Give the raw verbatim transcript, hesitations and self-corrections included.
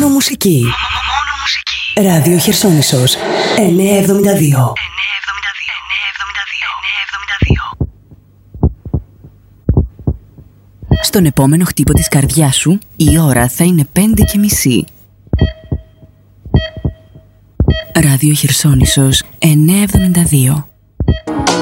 Μόνο μουσική. Μόνο μουσική. Ράδιο Χερσόνησος εννιακόσια εβδομήντα δύο. Στον επόμενο χτύπο της καρδιάς σου, η ώρα θα είναι πέντε και μισή. Ράδιο Χερσόνησος εννιακόσια εβδομήντα δύο.